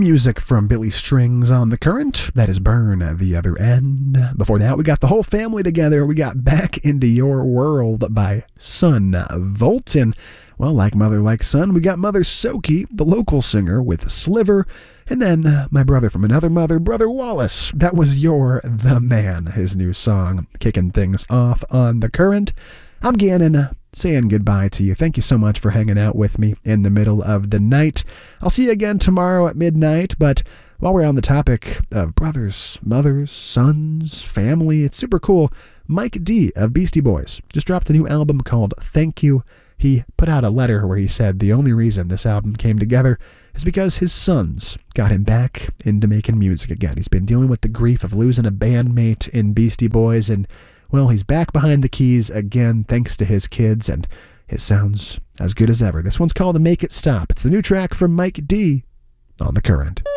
music from Billy Strings on The Current. That is Burn at the Other End. Before that, we got The Whole Family Together. We got Back Into Your World by Son Volt. And, well, like Mother Like Son, we got Mother Soki, the local singer, with Sliver. And then my brother from another mother, Brother Wallace. That was You're the Man, his new song, kicking things off on The Current. I'm Gannon, saying goodbye to you. Thank you so much for hanging out with me in the middle of the night. I'll see you again tomorrow at midnight, but while we're on the topic of brothers, mothers, sons, family, it's super cool. Mike D of Beastie Boys just dropped a new album called Thank You. He put out a letter where he said the only reason this album came together is because his sons got him back into making music again. He's been dealing with the grief of losing a bandmate in Beastie Boys, and well, he's back behind the keys again thanks to his kids, and it sounds as good as ever. This one's called Make It Stop. It's the new track from Mike D on The Current.